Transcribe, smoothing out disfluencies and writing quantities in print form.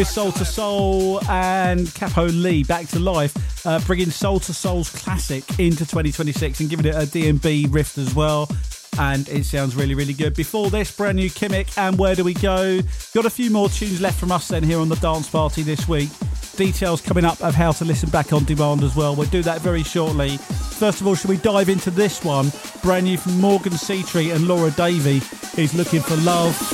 Soul to Soul and Capo Lee back to life, bringing Soul to Soul's classic into 2026 and giving it a D&B riff as well. And it sounds really, really good. Before this, brand new Kimmick and Where Do We Go? Got a few more tunes left from us then here on the Dance Party this week. Details coming up of how to listen back on demand as well. We'll do that very shortly. First of all, should we dive into this one? Brand new from Morgan Seatree and Laura Davey. He's Looking for Love.